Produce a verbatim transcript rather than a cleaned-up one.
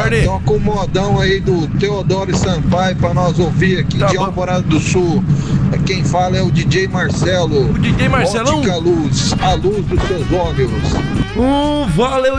Marli. Tem um acomodão aí do Teodoro Sampaio pra nós ouvir aqui Tá de bom. Alvorada do Sul. Quem fala é o D J Marcelo. O D J Marcelão? Ótica Luz, a luz dos seus olhos. Um valeu,